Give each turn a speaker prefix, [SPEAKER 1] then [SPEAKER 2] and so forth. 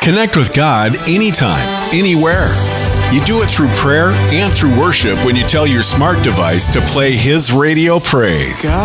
[SPEAKER 1] Connect with God anytime, anywhere. You do it through prayer and through worship when you tell your smart device to play His radio praise.